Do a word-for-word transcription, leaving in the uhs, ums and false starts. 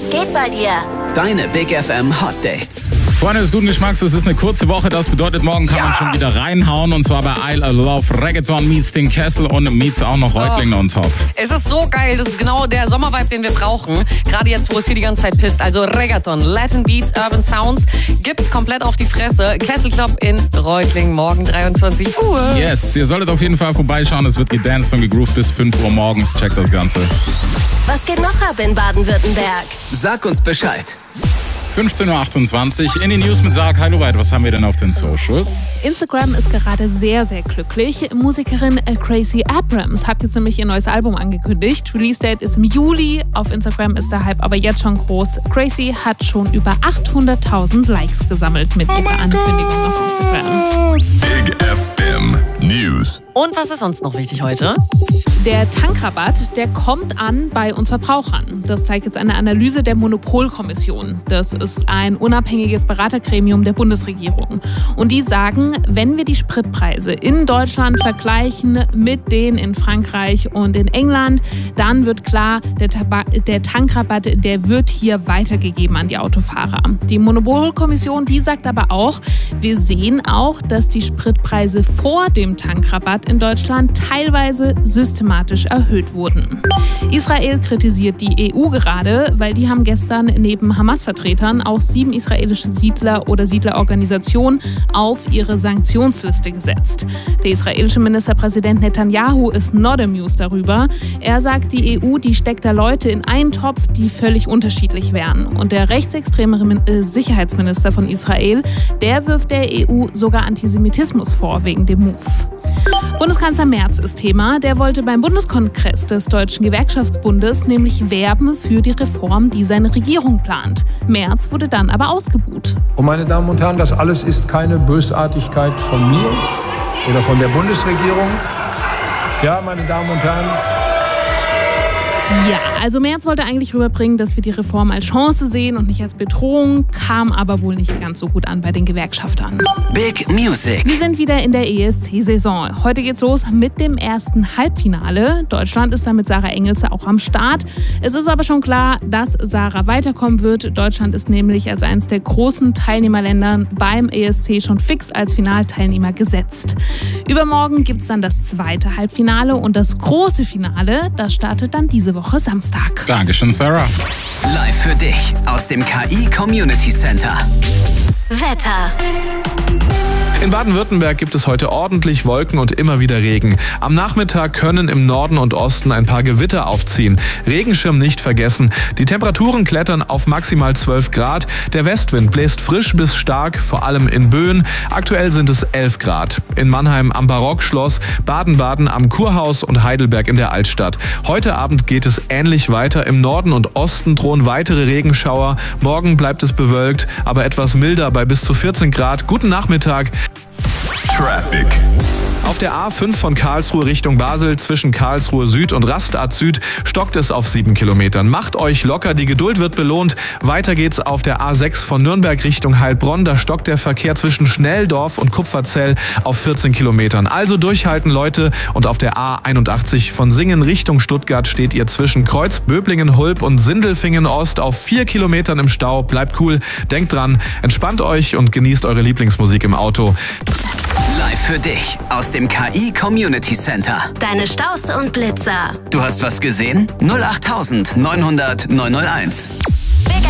Was geht bei dir? Deine Big F M Hot Dates. Freunde des guten Geschmacks, es ist eine kurze Woche. Das bedeutet, morgen kann ja. man schon wieder reinhauen. Und zwar bei Isle of Love. Reggaeton meets den Kessel und meets auch noch Reutlingen oh. on top. Es ist so geil. Das ist genau der Sommervibe, den wir brauchen. Gerade jetzt, wo es hier die ganze Zeit pisst. Also Reggaeton, Latin Beats, Urban Sounds gibt's komplett auf die Fresse. Kessel Club in Reutlingen, morgen dreiundzwanzig Uhr. Yes, ihr solltet auf jeden Fall vorbeischauen. Es wird gedanced und gegroovt bis fünf Uhr morgens. Checkt das Ganze. Was geht noch ab in Baden-Württemberg? Sag uns Bescheid. fünfzehn Uhr achtundzwanzig in die News mit Sarg. Hallo weit, was haben wir denn auf den Socials? Instagram ist gerade sehr, sehr glücklich. Musikerin Gracie Abrams hat jetzt nämlich ihr neues Album angekündigt. Release Date ist im Juli. Auf Instagram ist der Hype aber jetzt schon groß. Gracie hat schon über achthunderttausend Likes gesammelt mit oh ihrer Ankündigung auf Instagram. Big F M News. Und was ist sonst noch wichtig heute? Der Tankrabatt, der kommt an bei uns Verbrauchern. Das zeigt jetzt eine Analyse der Monopolkommission. Das ist ein unabhängiges Beratergremium der Bundesregierung. Und die sagen, wenn wir die Spritpreise in Deutschland vergleichen mit denen in Frankreich und in England, dann wird klar, der, Tabak- der Tankrabatt, der wird hier weitergegeben an die Autofahrer. Die Monopolkommission, die sagt aber auch, wir sehen auch, dass die Spritpreise vor dem Tankrabatt in Deutschland teilweise systematisch erhöht wurden. Israel kritisiert die E U gerade, weil die haben gestern neben Hamas-Vertretern auch sieben israelische Siedler oder Siedlerorganisationen auf ihre Sanktionsliste gesetzt. Der israelische Ministerpräsident Netanyahu ist not amused darüber. Er sagt, die E U, die steckt da Leute in einen Topf, die völlig unterschiedlich wären. Und der rechtsextreme Sicherheitsminister von Israel, der wirft der E U sogar Antisemitismus vor wegen dem Move. Bundeskanzler Merz ist Thema. Der wollte beim Bundeskongress des Deutschen Gewerkschaftsbundes nämlich werben für die Reform, die seine Regierung plant. Merz wurde dann aber ausgebuht. Und meine Damen und Herren, das alles ist keine Bösartigkeit von mir oder von der Bundesregierung. Ja, meine Damen und Herren. Ja, also Merz wollte eigentlich rüberbringen, dass wir die Reform als Chance sehen und nicht als Bedrohung, kam aber wohl nicht ganz so gut an bei den Gewerkschaftern. Big Music. Wir sind wieder in der E S C-Saison. Heute geht's los mit dem ersten Halbfinale. Deutschland ist da mit Sarah Engelse auch am Start. Es ist aber schon klar, dass Sarah weiterkommen wird. Deutschland ist nämlich als eines der großen Teilnehmerländern beim E S C schon fix als Finalteilnehmer gesetzt. Übermorgen gibt's dann das zweite Halbfinale und das große Finale, das startet dann diese Woche. Woche Samstag. Dankeschön, Sarah. Live für dich aus dem K I Community Center. Wetter. In Baden-Württemberg gibt es heute ordentlich Wolken und immer wieder Regen. Am Nachmittag können im Norden und Osten ein paar Gewitter aufziehen. Regenschirm nicht vergessen. Die Temperaturen klettern auf maximal zwölf Grad. Der Westwind bläst frisch bis stark, vor allem in Böen. Aktuell sind es elf Grad. In Mannheim am Barockschloss, Baden-Baden am Kurhaus und Heidelberg in der Altstadt. Heute Abend geht es ähnlich weiter. Im Norden und Osten drohen weitere Regenschauer. Morgen bleibt es bewölkt, aber etwas milder bei bis zu vierzehn Grad. Guten Nachmittag. Traffic. Auf der A fünf von Karlsruhe Richtung Basel zwischen Karlsruhe Süd und Rastatt Süd stockt es auf sieben Kilometern. Macht euch locker, die Geduld wird belohnt. Weiter geht's auf der A sechs von Nürnberg Richtung Heilbronn. Da stockt der Verkehr zwischen Schnelldorf und Kupferzell auf vierzehn Kilometern. Also durchhalten, Leute. Und auf der A einundachtzig von Singen Richtung Stuttgart steht ihr zwischen Kreuz, Böblingen, Hulb und Sindelfingen Ost auf vier Kilometern im Stau. Bleibt cool, denkt dran, entspannt euch und genießt eure Lieblingsmusik im Auto. Live für dich aus dem K I Community Center. Deine Staus und Blitzer. Du hast was gesehen? null acht neunhundert neunhunderт neunhunderteins.